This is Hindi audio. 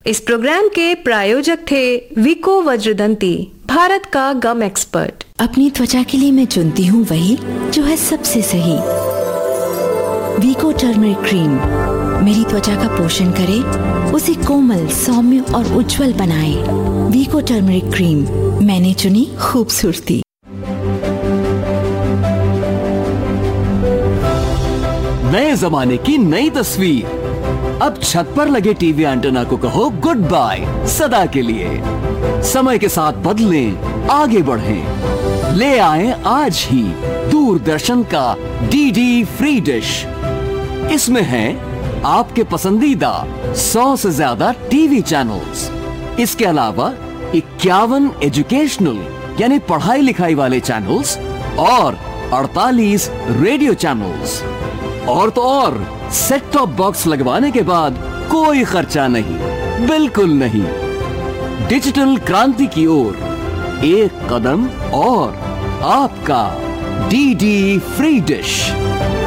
इस प्रोग्राम के प्रायोजक थे विको वज्रदंती, भारत का गम एक्सपर्ट। अपनी त्वचा के लिए मैं चुनती हूँ वही जो है सबसे सही। वीको टर्मरिक क्रीम मेरी त्वचा का पोषण करे, उसे कोमल, सौम्य और उज्जवल बनाए। वीको टर्मरिक क्रीम, मैंने चुनी खूबसूरती। नए जमाने की नई तस्वीर। अब छत पर लगे टीवी एंटेना को कहो गुड बाय सदा के लिए। समय के साथ बदलें, आगे बढ़ें। ले आए आज ही दूरदर्शन का डीडी फ्री डिश। इसमें है आपके पसंदीदा 100 से ज्यादा टीवी चैनल्स। इसके अलावा 51 एजुकेशनल यानी पढ़ाई लिखाई वाले चैनल्स और 48 रेडियो चैनल्स। और तो और सेट टॉप बॉक्स लगवाने के बाद कोई खर्चा नहीं, बिल्कुल नहीं। डिजिटल क्रांति की ओर एक कदम और आपका डीडी फ्री डिश।